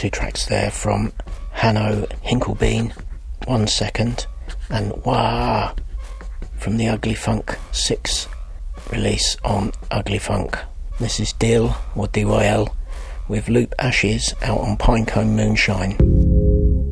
Two tracks there from Hanno Hinkelbein, 1 Second, and Wah from the Ugly Funk 6 release on Ugly Funk. This is Deal, or DYL, with Loop Ashes out on Pinecone Moonshine.